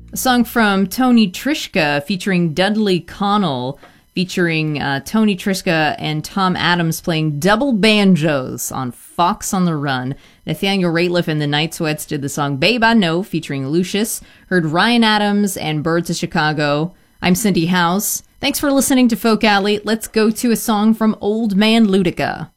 A song from Tony Trischka featuring Dudley Connell, featuring Tony Trischka and Tom Adams playing double banjos on Fox on the Run. Nathaniel Rateliff and the Night Sweats did the song Babe I Know featuring Lucius. Heard Ryan Adams and Birds of Chicago. I'm Cindy House. Thanks for listening to Folk Alley. Let's go to a song from Old Man Ludica.